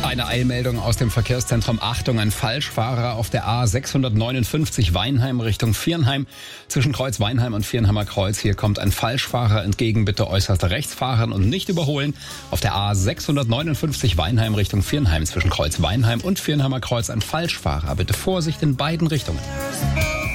Eine Eilmeldung aus dem Verkehrszentrum. Achtung, ein Falschfahrer auf der A659 Weinheim Richtung Viernheim. Zwischen Kreuz Weinheim und Viernheimer Kreuz. Hier kommt ein Falschfahrer entgegen. Bitte äußerst rechts fahren und nicht überholen. Auf der A659 Weinheim Richtung Viernheim. Zwischen Kreuz Weinheim und Viernheimer Kreuz ein Falschfahrer. Bitte Vorsicht in beiden Richtungen.